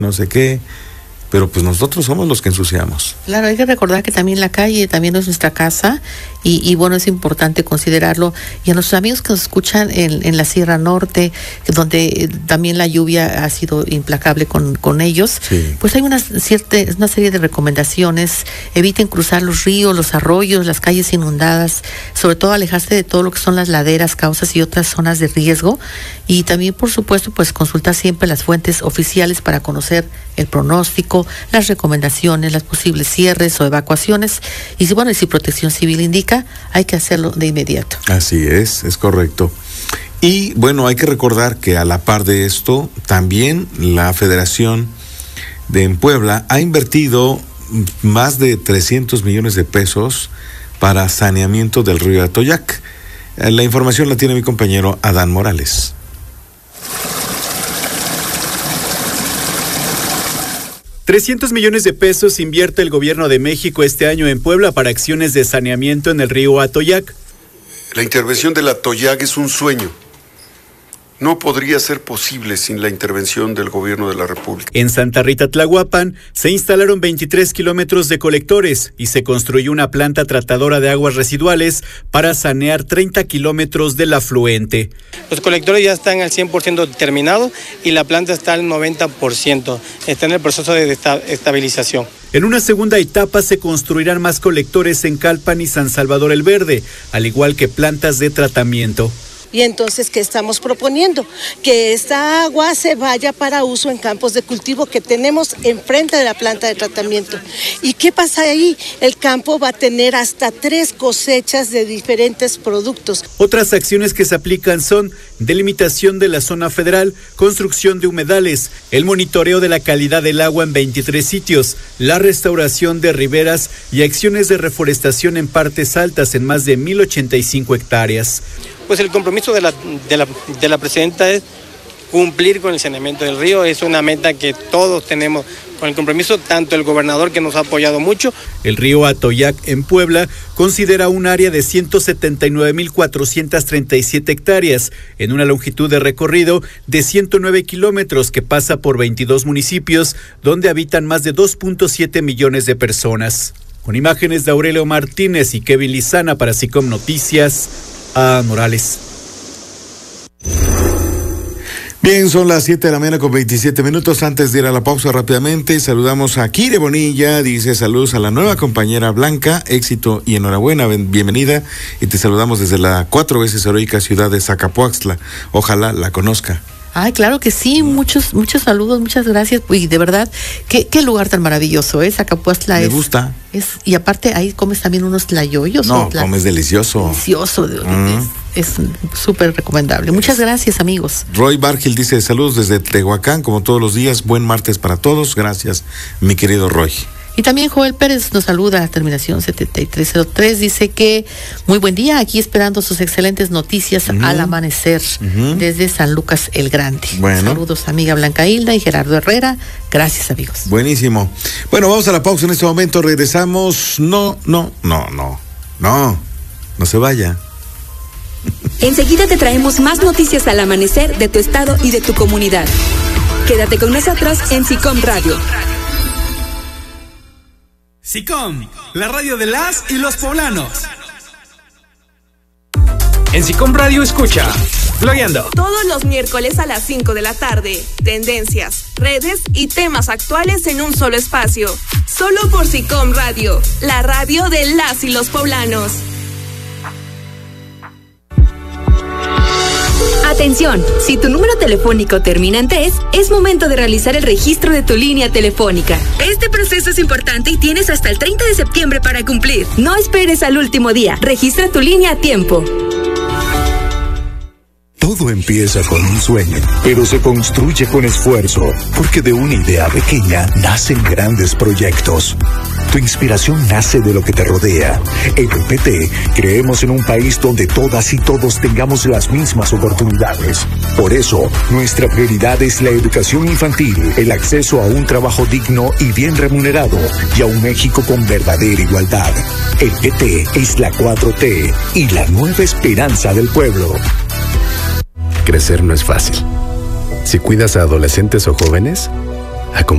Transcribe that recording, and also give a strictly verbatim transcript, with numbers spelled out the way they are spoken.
no sé qué, pero pues nosotros somos los que ensuciamos. Claro, hay que recordar que también la calle también es nuestra casa y, y bueno, es importante considerarlo. Y a nuestros amigos que nos escuchan en, en la Sierra Norte, donde también la lluvia ha sido implacable con, con ellos, sí. Pues hay una, cierta, una serie de recomendaciones. Eviten cruzar los ríos, los arroyos, las calles inundadas, sobre todo alejarse de todo lo que son las laderas, causas y otras zonas de riesgo. Y también, por supuesto, pues consultar siempre las fuentes oficiales para conocer el pronóstico, las recomendaciones, las posibles cierres o evacuaciones, y si bueno, y si Protección Civil indica, hay que hacerlo de inmediato. Así es, es correcto. Y bueno, hay que recordar que a la par de esto, también la Federación de en Puebla ha invertido más de trescientos millones de pesos para saneamiento del río Atoyac. La información la tiene mi compañero Adán Morales. trescientos millones de pesos invierte el gobierno de México este año en Puebla para acciones de saneamiento en el río Atoyac. La intervención del Atoyac es un sueño. No podría ser posible sin la intervención del gobierno de la República. En Santa Rita, Tlahuapan, se instalaron veintitrés kilómetros de colectores y se construyó una planta tratadora de aguas residuales para sanear treinta kilómetros del afluente. Los colectores ya están al cien por ciento terminados y la planta está al noventa por ciento. Está en el proceso de estabilización. En una segunda etapa se construirán más colectores en Calpan y San Salvador el Verde, al igual que plantas de tratamiento. Y entonces, ¿qué estamos proponiendo? Que esta agua se vaya para uso en campos de cultivo que tenemos enfrente de la planta de tratamiento. ¿Y qué pasa ahí? El campo va a tener hasta tres cosechas de diferentes productos. Otras acciones que se aplican son delimitación de la zona federal, construcción de humedales, el monitoreo de la calidad del agua en veintitrés sitios, la restauración de riberas y acciones de reforestación en partes altas en más de mil ochenta y cinco hectáreas. Pues el compromiso de la, de la, de la presidenta es cumplir con el saneamiento del río. Es una meta que todos tenemos con el compromiso, tanto el gobernador, que nos ha apoyado mucho. El río Atoyac en Puebla considera un área de ciento setenta y nueve mil cuatrocientas treinta y siete hectáreas en una longitud de recorrido de ciento nueve kilómetros que pasa por veintidós municipios donde habitan más de dos punto siete millones de personas. Con imágenes de Aurelio Martínez y Kevin Lizana para SICOM Noticias, a Morales. Bien, son las siete de la mañana con veintisiete minutos. Antes de ir a la pausa rápidamente, saludamos a Kire Bonilla. Dice saludos a la nueva compañera Blanca, éxito y enhorabuena, bienvenida. Y te saludamos desde la cuatro veces heroica ciudad de Zacapuaxtla. Ojalá la conozca. Ay, claro que sí, muchos muchos saludos, muchas gracias. Y de verdad, qué, qué lugar tan maravilloso, ¿eh? Zacapuaxtla Me es... Me gusta. Es, y aparte ahí comes también unos tlayoyos. No, tla... comes delicioso. Delicioso, mm. es súper recomendable. Muchas gracias, amigos. Roy Bargil dice saludos desde Tehuacán, como todos los días, buen martes para todos. Gracias, mi querido Roy. Y también Joel Pérez nos saluda, terminación setenta y tres cero tres, dice que muy buen día, aquí esperando sus excelentes noticias uh-huh. al amanecer uh-huh. desde San Lucas el Grande. Bueno. Saludos amiga Blanca Hilda y Gerardo Herrera, gracias amigos. Buenísimo. Bueno, vamos a la pausa en este momento, regresamos. No, no, no, no, no, no se vaya. Enseguida te traemos más noticias al amanecer de tu estado y de tu comunidad. Quédate con nosotros en SICOM Radio. SICOM, la radio de las y los poblanos. En SICOM Radio escucha Blogueando. Todos los miércoles a las cinco de la tarde. Tendencias, redes y temas actuales en un solo espacio. Solo por SICOM Radio, la radio de las y los poblanos. Atención, si tu número telefónico termina en tres, es momento de realizar el registro de tu línea telefónica. Este proceso es importante y tienes hasta el treinta de septiembre para cumplir. No esperes al último día, registra tu línea a tiempo. Todo empieza con un sueño, pero se construye con esfuerzo, porque de una idea pequeña nacen grandes proyectos. Tu inspiración nace de lo que te rodea. En el P T creemos en un país donde todas y todos tengamos las mismas oportunidades. Por eso, nuestra prioridad es la educación infantil, el acceso a un trabajo digno y bien remunerado, y a un México con verdadera igualdad. El P T es la cuatro T y la nueva esperanza del pueblo. Crecer no es fácil. Si cuidas a adolescentes o jóvenes, Acompaña